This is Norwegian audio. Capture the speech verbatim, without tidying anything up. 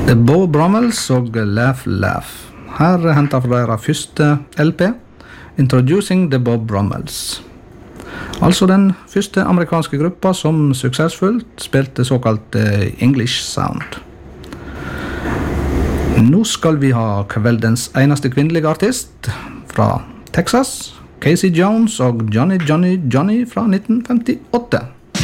The Beau Brummels og Laugh Laugh. Her hentet fra deres første L P, Introducing the Beau Brummels. Altså den første amerikanske gruppa som suksessfullt spilte såkalt English Sound. Nå skal vi ha kveldens eneste kvinnelige artist fra Texas, Casey Jones og Johnny Johnny Johnny fra nitten femtiåtte.